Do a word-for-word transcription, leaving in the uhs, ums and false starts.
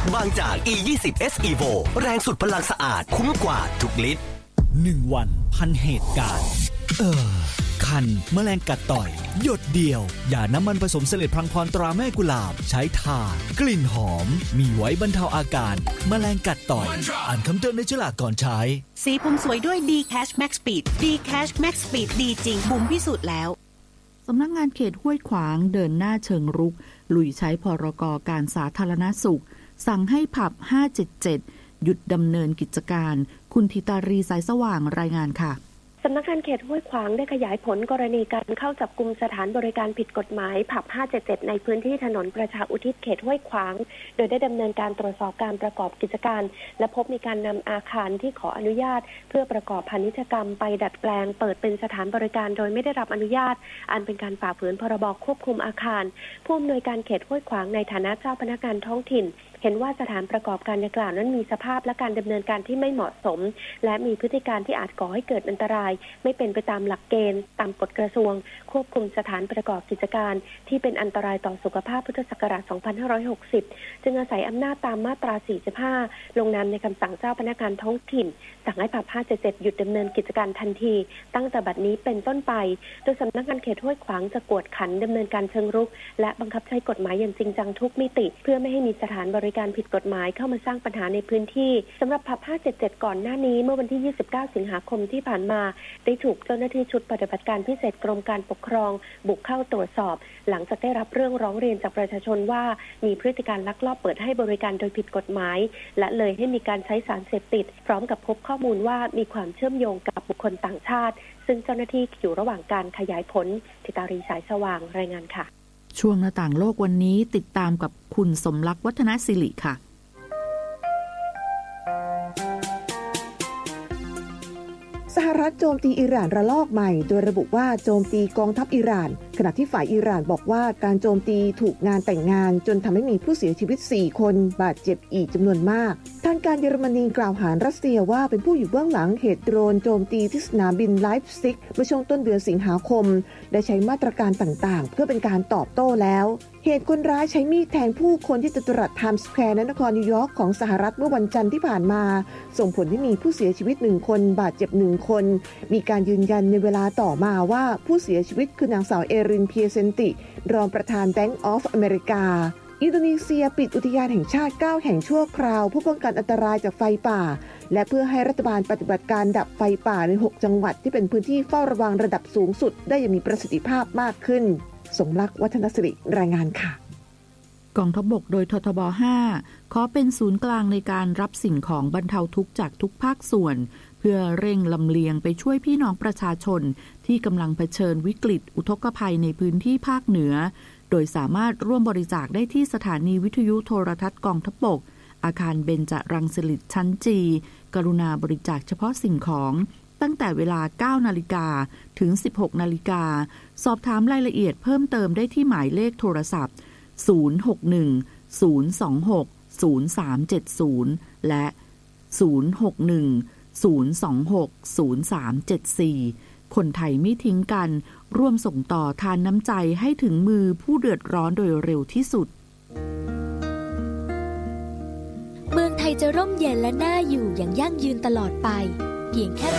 บางจาก อี ยี่สิบ เอส Evo แรงสุดพลังสะอาดคุ้มกว่าทุกลิตรหนึ่งวันพันเหตุการณ์เออคันแมลงกัดต่อยหยดเดียวอย่าน้ำมันผสมเสลดพลังพรตราแม่กุหลาบใช้ทากลิ่นหอมมีไว้บรรเทาอาการแมลงกัดต่อยอ่านคำเตือนในฉลากก่อนใช้สีผมสวยด้วย D-Cash Max Speed D-Cash Max Speed ดีจริงบุ๋มพิสูจน์แล้วสำนักงานเขตห้วยขวางเดินหน้าเชิงรุกลุยใช้พรกการสาธารณสุขสั่งให้ผับห้าเจ็ดเจ็ดหยุดดำเนินกิจการคุณธิตารีสายสว่างรายงานค่ะสำนักงานเขตห้วยขวางได้ขยายผลกรณีการเข้าจับกุมสถานบริการผิดกฎหมายผับห้าเจ็ดเจ็ดในพื้นที่ถนนประชาอุทิศเขตห้วยขวางโดยได้ดำเนินการตรวจสอบการประกอบกิจการและพบมีการนำอาคารที่ขออนุญาตเพื่อประกอบพาณิชยกรรมไปดัดแปลงเปิดเป็นสถานบริการโดยไม่ได้รับอนุญาตอันเป็นการฝ่าฝืนพรบควบคุมอาคารผู้อำนวยการเขตห้วยขวางในฐานะเจ้าพนักงานท้องถิ่นเห็นว่าสถานประกอบการดังกล่าวนั้นมีสภาพและการดำเนินการที่ไม่เหมาะสมและมีพฤติการที่อาจก่อให้เกิดอันตรายไม่เป็นไปตามหลักเกณฑ์ตามกฎกระทรวงควบคุมสถานประกอบกิจการที่เป็นอันตรายต่อสุขภาพพุทธศักราชสองพันห้าร้อยหกสิบจึงอาศัยอำนาจตามมาตราสี่สิบห้าลงนามในคำสั่งเจ้าพนักงานท้องถิ่นสั่งให้ผับห้าเจ็ดเจ็ดหยุดดำเนินกิจการทันทีตั้งแต่บัดนี้เป็นต้นไปโดยสำนักงานเขตห้วยขวางจะกวดขันดำเนินการเชิงรุกและบังคับใช้กฎหมายอย่างจริงจังทุกมิติเพื่อไม่ให้มีสถานบริการผิดกฎหมายเข้ามาสร้างปัญหาในพื้นที่สำหรับผับห้าเจ็ดเจ็ดก่อนหน้านี้เมื่อวันที่ยี่สิบเก้าสิงหาคมที่ผ่านมาได้ถูกเจ้าหน้าที่ชุดปฏิบัติการพิเศษกรมการปกครองบุกเข้าตรวจสอบหลังจากได้รับเรื่องร้องเรียนจากประชาชนว่ามีพฤติการลักลอบเปิดให้บริการโดยผิดกฎหมายและเลยให้มีการใช้สารเสพติดพร้อมกับพบข้อมูลว่ามีความเชื่อมโยงกับบุคคลต่างชาติซึ่งเจ้าหน้าที่อยู่ระหว่างการขยายผลธิตารีสายสว่างรายงานค่ะช่วงหน้าต่างโลกวันนี้ติดตามกับคุณสมรักษ์วัฒนศิริค่ะสหรัฐโจมตีอิหร่านระลอกใหม่โดยระบุว่าโจมตีกองทัพอิหร่านขณะที่ฝ่ายอิหร่านบอกว่าการโจมตีถูกงานแต่งงานจนทำให้มีผู้เสียชีวิตสี่คนบาดเจ็บอีกจำนวนมากทางการเยอรมนีกล่าวหารัสเซียว่าเป็นผู้อยู่เบื้องหลังเหตุโดรนโจมตีที่สนามบินไลฟ์ซิกเมื่อช่วงต้นเดือนสิงหาคมและใช้มาตรการต่างๆเพื่อเป็นการตอบโต้แล้วเหตุคนร้ายใช้มีดแทงผู้คนที่จตุรัสไทม์สแควร์ในนครนิวยอร์กของสหรัฐเมื่อวันจันทร์ที่ผ่านมาส่งผลให้มีผู้เสียชีวิตหนึ่งคนบาดเจ็บหนึ่งคนมีการยืนยันในเวลาต่อมาว่าผู้เสียชีวิตคือนางสาวเอรินเพียเซนติรองประธาน Bank of America อินโดนีเซียปิดอุทยานแห่งชาติเก้าแห่งชั่วคราวเพื่อป้องกันอันตรายจากไฟป่าและเพื่อให้รัฐบาลปฏิบัติการดับไฟป่าในหกจังหวัดที่เป็นพื้นที่เฝ้าระวังระดับสูงสุดได้อย่างมีประสิทธิภาพมากขึ้นสมรักษ์วัฒนศิริรายงานค่ะกองทัพบกโดยททบห้าขอเป็นศูนย์กลางในการรับสิ่งของบรรเทาทุกข์จากทุกภาคส่วนเพื่อเร่งลำเลียงไปช่วยพี่น้องประชาชนที่กำลังเผชิญวิกฤตอุทกภัยในพื้นที่ภาคเหนือโดยสามารถร่วมบริจาคได้ที่สถานีวิทยุโทรทัศน์กองทัพบกอาคารเบญจรังสิริชั้นจีกรุณาบริจาคเฉพาะสิ่งของตั้งแต่เวลา เก้านาฬิกา ถึง สิบหกนาฬิกาสอบถามรายละเอียดเพิ่มเติมได้ที่หมายเลขโทรศัพท์ศูนย์ หก หนึ่ง ศูนย์ สอง หก ศูนย์ สาม เจ็ด ศูนย์และศูนย์ หก หนึ่ง ศูนย์ สอง หก ศูนย์ สาม เจ็ด สี่คนไทยไม่ทิ้งกันร่วมส่งต่อทานน้ำใจให้ถึงมือผู้เดือดร้อนโดยเร็วที่สุดเมืองไทยจะร่มเย็นและน่าอยู่อย่างยั่งยืนตลอดไปเพียงแค่